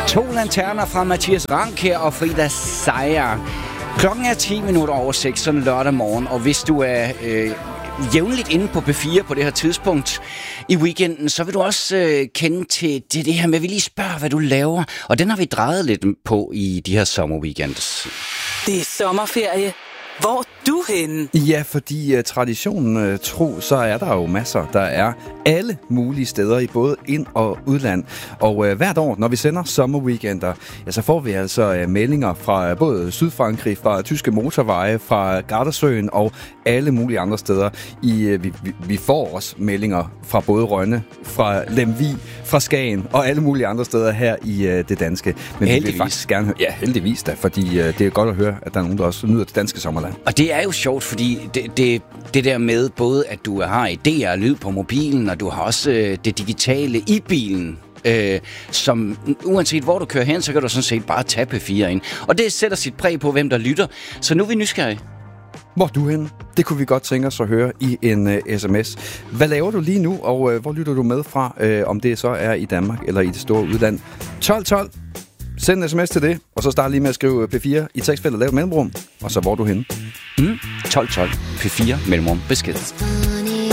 To lanterner fra Mathias Rank her og Frida Seier. Klokken er 10 minutter over 6 sådan lørdag morgen, og hvis du er jævnligt inde på P4 på det her tidspunkt i weekenden, så vil du også kende til det her med, at vi lige spørger, hvad du laver. Og den har vi drejet lidt på i de her sommerweekends. Det er sommerferie. Hvor er du henne? Ja, fordi traditionen tro, så er der jo masser. Der er alle mulige steder i både ind- og udland. Og hvert år, når vi sender sommerweekender, ja, så får vi altså meldinger fra både Sydfrankrig, fra tyske motorveje, fra Gardasøen og alle mulige andre steder. Vi får også meldinger fra både Rønne, fra Lemvig, fra Skagen og alle mulige andre steder her i det danske. Men heldigvis. Vi vil faktisk gerne høre, ja, heldigvis da, fordi det er godt at høre, at der er nogen, der også nyder det danske sommerland. Og det er jo sjovt, fordi det der med både, at du har idéer og lyd på mobilen, og du har også det digitale i bilen, som uanset hvor du kører hen, så kan du sådan set bare tage P4 ind. Og det sætter sit præg på, hvem der lytter. Så nu er vi nysgerrige. Hvor er du henne? Det kunne vi godt tænke os at høre i en sms. Hvad laver du lige nu, og hvor lytter du med fra, om det så er i Danmark eller i det store udland? 1212. Send en sms til det, og så start lige med at skrive P4 i tekstfeltet, lav mellemrum, og så hvor er du henne? 1212 P4 mellemrum besked.